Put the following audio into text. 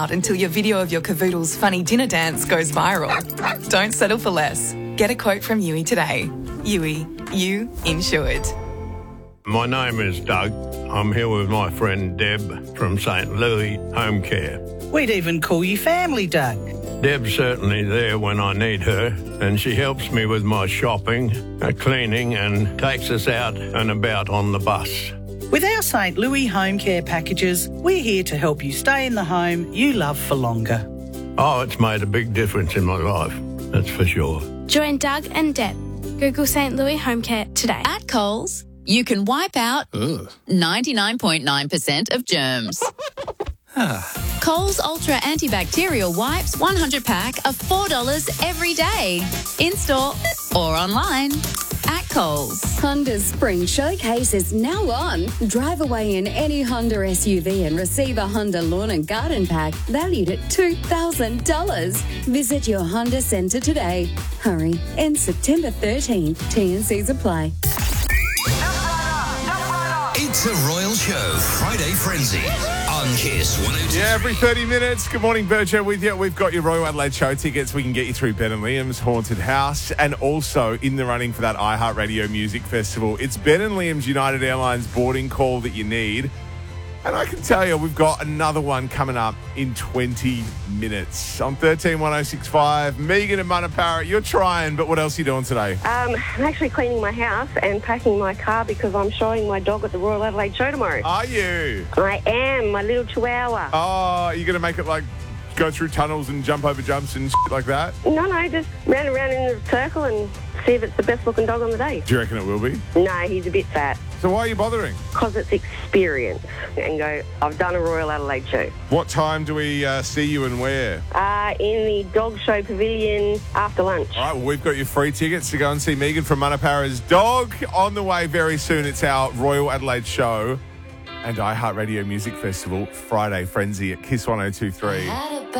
out until your video of your cavoodle's funny dinner dance goes viral. Don't settle for less. Get a quote from Yui today. Yui, you insured. My name is Doug. I'm here with my friend Deb from St. Louis Home Care. We'd even call you family, Doug. Deb's certainly there when I need her, and she helps me with my shopping, cleaning, and takes us out and about on the bus. With our St. Louis Home Care packages, we're here to help you stay in the home you love for longer. Oh, it's made a big difference in my life, that's for sure. Join Doug and Deb. Google St. Louis Home Care today. At Coles, you can wipe out 99.9% of germs. Coles Ultra Antibacterial Wipes 100 pack of $4 every day. In-store or online. At Coles. Honda's Spring Showcase is now on. Drive away in any Honda SUV and receive a Honda Lawn and Garden Pack valued at $2,000. Visit your Honda Centre today. Hurry. Ends September 13th. T&Cs apply. It's a Royal Show Friday Frenzy on Kiss 102. Yeah, every 30 minutes. Good morning, Virgin with you. We've got your Royal Adelaide Show tickets. We can get you through Ben and Liam's Haunted House and also in the running for that iHeartRadio Music Festival. It's Ben and Liam's United Airlines boarding call that you need. And I can tell you, we've got another one coming up in 20 minutes. On 131065, Megan and Manapara, you're trying, but what else are you doing today? I'm actually cleaning my house and packing my car because I'm showing my dog at the Royal Adelaide Show tomorrow. Are you? I am, my little chihuahua. Oh, you're going to make it like go through tunnels and jump over jumps and shit like that? No, just round and round in a circle and see if it's the best looking dog on the day. Do you reckon it will be? No, he's a bit fat. So why are you bothering? Because it's experience. And go, I've done a Royal Adelaide Show. What time do we see you and where? In the dog show pavilion after lunch. All right, well, we've got your free tickets to go and see Megan from Manapara's dog. On the way very soon, it's our Royal Adelaide Show and iHeartRadio Music Festival Friday Frenzy at Kiss 102.3.